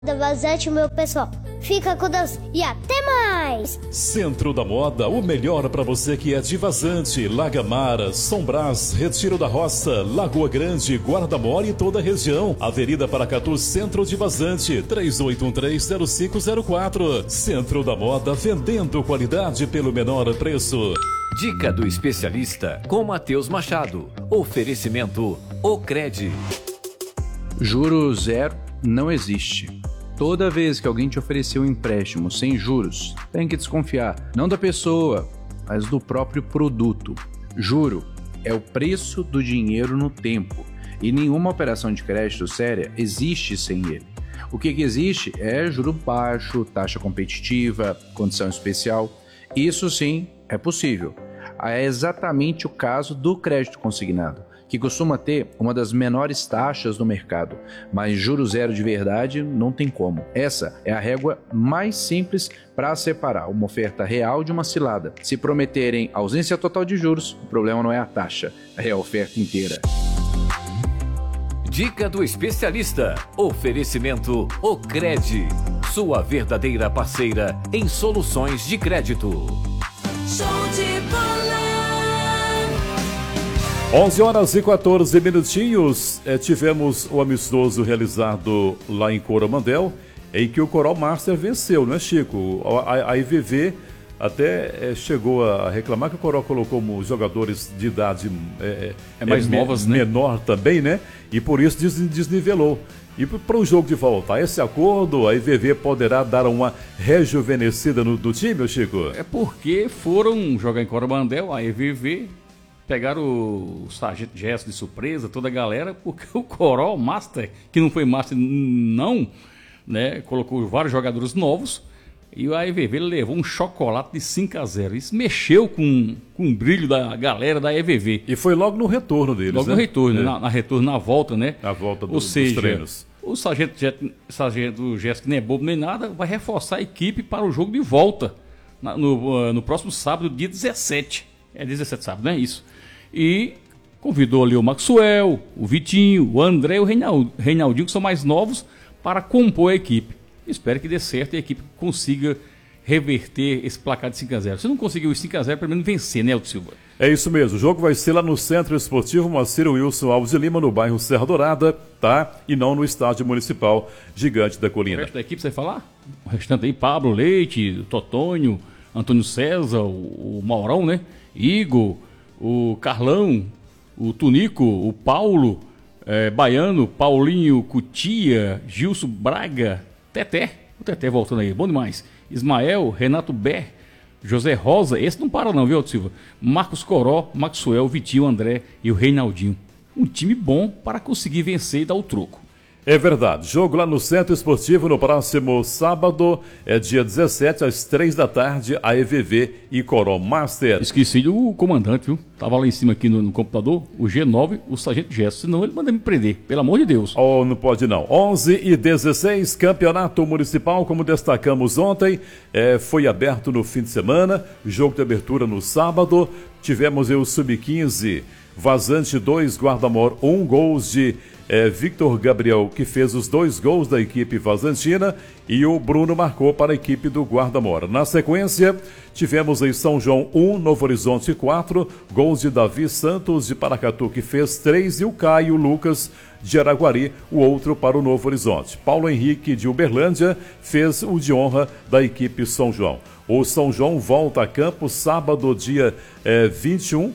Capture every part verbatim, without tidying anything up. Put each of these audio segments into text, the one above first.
Vazante, meu pessoal. Fica com Deus e até mais! Centro da Moda, o melhor para você que é de Vazante, Lagamara, São Brás, Retiro da Roça, Lagoa Grande, Guarda-Mor e toda a região. Avenida Paracatu, Centro de Vazante, três oito um três, zero cinco zero quatro. Centro da Moda, vendendo qualidade pelo menor preço. Dica do especialista com Matheus Machado. Oferecimento Ocred. Juro zero não existe. Toda vez que alguém te oferecer um empréstimo sem juros, tem que desconfiar, não da pessoa, mas do próprio produto. Juro é o preço do dinheiro no tempo, e nenhuma operação de crédito séria existe sem ele. O que, que existe é juro baixo, taxa competitiva, condição especial. Isso sim é possível. É exatamente o caso do crédito consignado, que costuma ter uma das menores taxas do mercado, mas juro zero de verdade não tem como. Essa é a régua mais simples para separar uma oferta real de uma cilada. Se prometerem ausência total de juros, o problema não é a taxa, é a oferta inteira. Dica do especialista. Oferecimento Ocred, sua verdadeira parceira em soluções de crédito. Show de bola! onze horas e quatorze minutinhos, é, tivemos o amistoso realizado lá em Coromandel, em que o Coral Master venceu, não é, Chico? A, a I V V até é, chegou a reclamar que o Coral colocou como jogadores de idade é, é mais é, novas, me, né? menor também, né? E por isso des, desnivelou. E para o jogo de volta, esse acordo, a I V V poderá dar uma rejuvenescida no, do time, Chico? É porque foram jogar em Coromandel, a I V V... Pegaram o Sargento Gesso de surpresa, toda a galera, porque o Coral Master, que não foi Master não, né, colocou vários jogadores novos, e a I V V levou um chocolate de cinco a zero. Isso mexeu com, com o brilho da galera da I V V. E foi logo no retorno deles, Logo né? no retorno, é. na, na retorno, na volta, né? Na volta do, Ou seja, dos treinos. O Sargento, Jet, Sargento Gesso, que nem é bobo nem nada, vai reforçar a equipe para o jogo de volta, na, no, no próximo sábado, dia dezessete. É dezessete sábado, não é isso? E convidou ali o Maxwell, o Vitinho, o André e o Reinaldinho, que são mais novos, para compor a equipe. Espero que dê certo e a equipe consiga reverter esse placar de cinco a zero. Se não conseguir os cinco a zero, pelo menos vencer, né, Elton Silva? É isso mesmo, o jogo vai ser lá no Centro Esportivo Moacir Wilson Alves de Lima, no bairro Serra Dourada, tá? E não no Estádio Municipal Gigante da Colina. O resto da equipe, você vai falar? O restante aí, Pablo Leite, Totônio, Antônio César, o, o Maurão, né? Igor, o Carlão, o Tunico, o Paulo, é, Baiano, Paulinho Cutia, Gilson Braga, Teté, o Teté voltando aí, bom demais. Ismael, Renato Ber, José Rosa, esse não para não, viu, Otto Silva? Marcos Coró, Maxwell, Vitinho, André e o Reinaldinho. Um time bom para conseguir vencer e dar o troco. É verdade, jogo lá no Centro Esportivo no próximo sábado, é dia dezessete, às três da tarde, a E V V e Coral Master. Esqueci do comandante, viu? Tava lá em cima aqui no, no computador, o G nove, o Sargento Gesso, senão ele manda me prender, pelo amor de Deus. Oh, não pode não. onze e dezesseis, Campeonato Municipal, como destacamos ontem, é, foi aberto no fim de semana, jogo de abertura no sábado, tivemos o sub quinze, Vazante dois, Guarda-Mor um, gols de é, Victor Gabriel, que fez os dois gols da equipe vazantina, e o Bruno marcou para a equipe do Guarda-Mor. Na sequência, tivemos em São João um, Novo Horizonte quatro, gols de Davi Santos de Paracatu, que fez três, e o Caio Lucas de Araguari, o outro para o Novo Horizonte. Paulo Henrique de Uberlândia fez o de honra da equipe São João. O São João volta a campo sábado, dia é, vinte e um,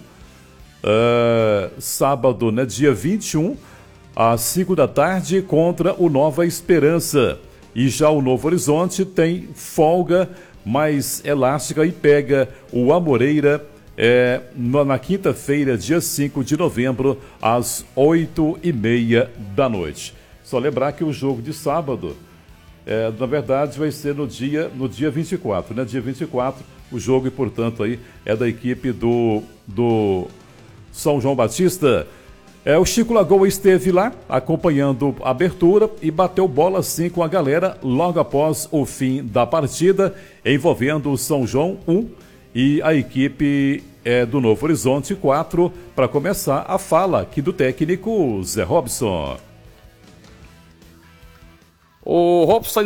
Uh, sábado, né, dia vinte e um, às cinco da tarde, contra o Nova Esperança. E já o Novo Horizonte tem folga mais elástica e pega o Amoreira é, na quinta-feira, dia cinco de novembro, às oito e meia da noite. Só lembrar que o jogo de sábado, é, na verdade, vai ser no dia, no dia vinte e quatro, né? Dia vinte e quatro, o jogo, e portanto aí é da equipe do... do São João Batista. É, o Chico Lagoa esteve lá acompanhando a abertura e bateu bola sim com a galera logo após o fim da partida, envolvendo o São João um e a equipe é, do Novo Horizonte quatro, para começar a fala aqui do técnico Zé Robson. O Robson